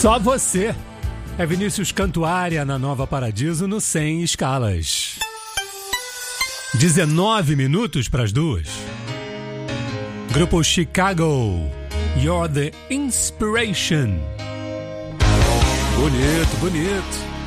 Só você. É Vinícius Cantuária na Nova Paradiso no 100 escalas. 19 minutos para as 2. Grupo Chicago, You're the Inspiration. Bonito, bonito.